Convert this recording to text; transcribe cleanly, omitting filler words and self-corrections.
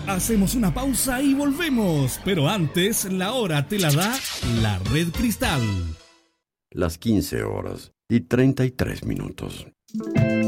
Hacemos una pausa y volvemos, pero antes la hora te la da la Red Cristal. Las 15 horas y 33 minutos.